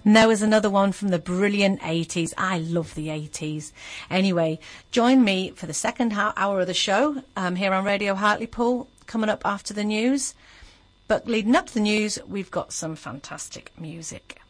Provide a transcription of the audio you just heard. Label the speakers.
Speaker 1: And there was another one from the brilliant 80s. I love the 80s. Anyway, join me for the second hour of the show here on Radio Hartlepool, coming up after the news. But leading up to the news, we've got some fantastic music.